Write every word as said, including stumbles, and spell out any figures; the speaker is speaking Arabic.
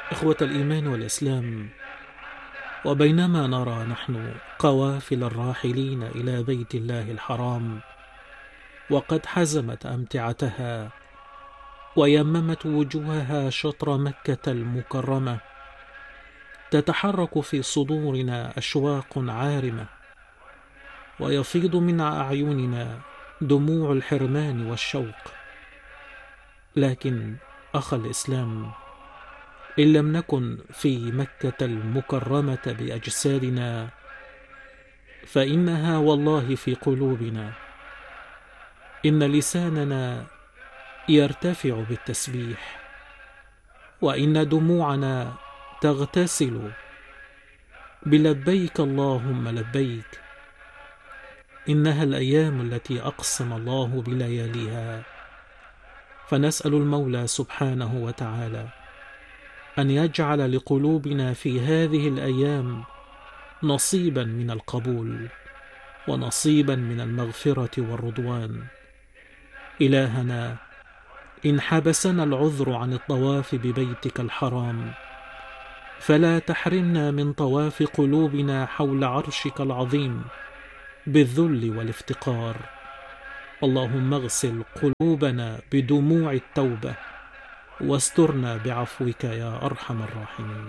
إخوة الإيمان والإسلام، وبينما نرى نحن قوافل الراحلين إلى بيت الله الحرام وقد حزمت أمتعتها ويممت وجوهها شطر مكة المكرمة، تتحرك في صدورنا أشواق عارمة، ويفيض من أعيننا دموع الحرمان والشوق. لكن أخ الإسلام، إن لم نكن في مكة المكرمة بأجسادنا فإنها والله في قلوبنا. إن لساننا يرتفع بالتسبيح، وإن دموعنا تغتسل بلبيك اللهم لبيك. إنها الأيام التي أقسم الله بلياليها، فنسأل المولى سبحانه وتعالى أن يجعل لقلوبنا في هذه الأيام نصيبا من القبول ونصيبا من المغفرة والرضوان. إلهنا، إن حبسنا العذر عن الطواف ببيتك الحرام فلا تحرمنا من طواف قلوبنا حول عرشك العظيم بالذل والافتقار. اللهم اغسل قلوبنا بدموع التوبة واسترنا بعفوك يا أرحم الراحمين.